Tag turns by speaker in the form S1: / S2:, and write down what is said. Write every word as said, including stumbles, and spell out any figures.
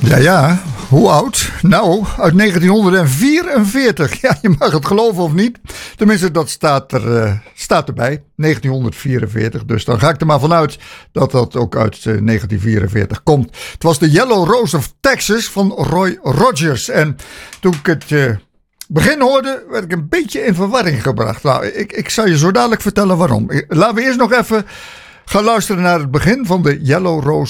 S1: Ja, ja. Hoe oud? Nou, uit negentien vierenveertig. Ja, je mag het geloven of niet. Tenminste, dat staat, er, uh, staat erbij. negentien vierenveertig. Dus dan ga ik er maar vanuit dat dat ook uit uh, negentien vierenveertig komt. Het was de Yellow Rose of Texas van Roy Rogers. En toen ik het uh, begin hoorde, werd ik een beetje in verwarring gebracht. Nou, ik, ik zal je zo dadelijk vertellen waarom. Laten we eerst nog even gaan luisteren naar het begin van de Yellow Rose